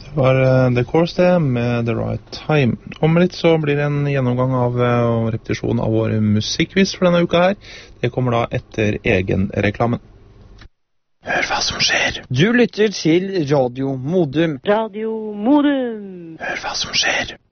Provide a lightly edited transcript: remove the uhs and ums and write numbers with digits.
var The Course det, med The Right Time. Om litt så blir det en gjennomgang av og repetisjon av vår musikkquiz for denne uka her. Det kommer da etter egenreklamen. Hør hva som skjer. Du lytter til Radio Modum. Radio Modum. Hør hva som skjer.